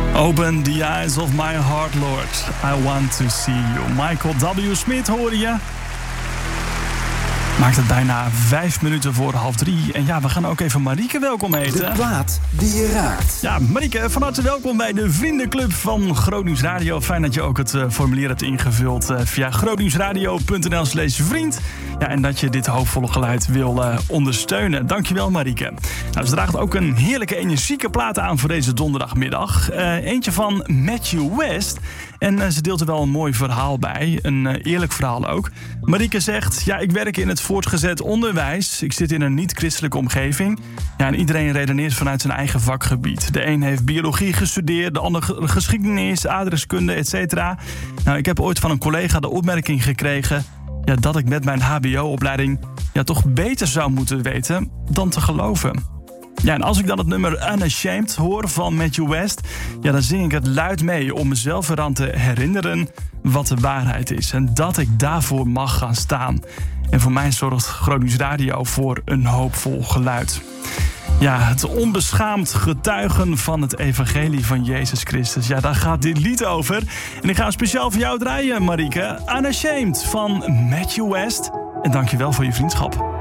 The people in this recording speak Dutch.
Open the eyes of my heart, Lord. I want to see you. Michael W. Smith hoorde je. Maakt het bijna 5 minuten voor 2:30. En ja, we gaan ook even Marieke welkom heten. De plaat die je raakt. Ja, Marieke, van harte welkom bij de Vriendenclub van Groningen Radio. Fijn dat je ook het formulier hebt ingevuld via groningsradio.nl/vriend. Ja, en dat je dit hoopvolle geluid wil ondersteunen. Dankjewel, Marieke. Nou, ze draagt ook een heerlijke energieke plaat aan voor deze donderdagmiddag. Eentje van Matthew West. En ze deelt er wel een mooi verhaal bij. Een eerlijk verhaal ook. Marieke zegt, ja, ik werk in het voortgezet onderwijs. Ik zit in een niet-christelijke omgeving. Ja, en iedereen redeneert vanuit zijn eigen vakgebied. De een heeft biologie gestudeerd, de ander geschiedenis, aardrijkskunde, etc. Nou, ik heb ooit van een collega de opmerking gekregen, ja, dat ik met mijn hbo-opleiding toch beter zou moeten weten dan te geloven. Ja, en als ik dan het nummer Unashamed hoor van Matthew West, ja, dan zing ik het luid mee om mezelf eraan te herinneren wat de waarheid is. En dat ik daarvoor mag gaan staan. En voor mij zorgt Gronings Radio voor een hoopvol geluid. Ja, het onbeschaamd getuigen van het evangelie van Jezus Christus. Ja, daar gaat dit lied over. En ik ga speciaal voor jou draaien, Marieke. Unashamed van Matthew West. En dankjewel voor je vriendschap.